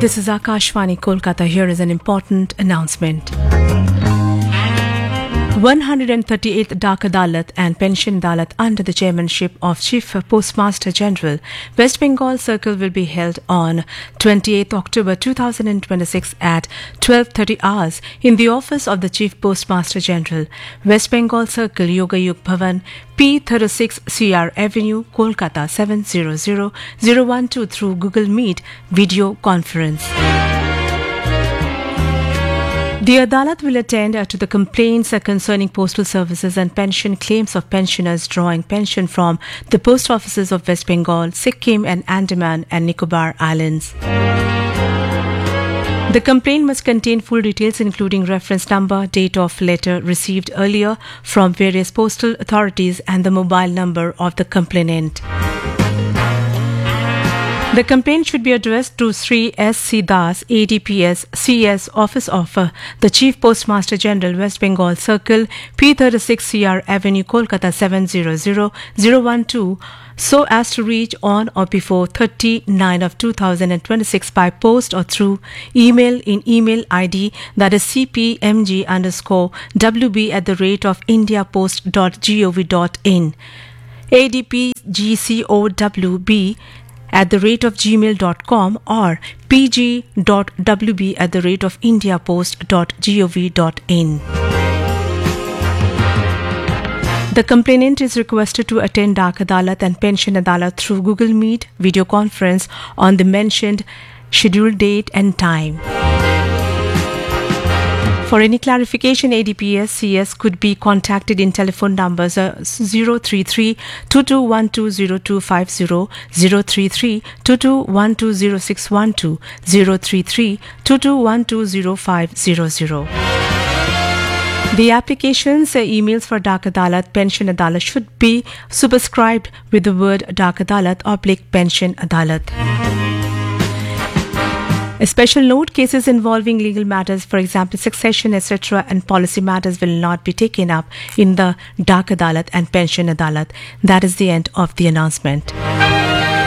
This is Akashvani Kolkata. Here is an important announcement. 138th Dak Adalat and Pension Adalat under the chairmanship of Chief Postmaster General, West Bengal Circle will be held on 28th October 2026 at 12:30 hours in the office of the Chief Postmaster General, West Bengal Circle, Yoga Yug Bhavan, P36 CR Avenue, Kolkata 700012 through Google Meet video conference. The Adalat will attend to the complaints concerning postal services and pension claims of pensioners drawing pension from the post offices of West Bengal, Sikkim and Andaman and Nicobar Islands. The complaint must contain full details including reference number, date of letter received earlier from various postal authorities and the mobile number of the complainant. The complaint should be addressed to Sri S. C. Das, ADPS, CS, Office of the Chief Postmaster General, West Bengal Circle, P36 CR Avenue, Kolkata 700012, so as to reach on or before 30/9 of 2026 by post or through email in email ID that is cpmg_wb@indiapost.gov.in, adpgcowb@gmail.com or pg.wb@indiapost.gov.in. The complainant is requested to attend Dak Adalat and Pension Adalat through Google Meet video conference on the mentioned scheduled date and time. For any clarification, ADPS CS could be contacted in telephone numbers 033-2212-0250, 033-2212-0612, 033-2212-0500. The applications, emails for Dak Adalat, Pension Adalat should be superscribed with the word Dak Adalat/Pension Adalat. A special note, cases involving legal matters, for example, succession, etc., and policy matters will not be taken up in the Dak Adalat and Pension Adalat. That is the end of the announcement.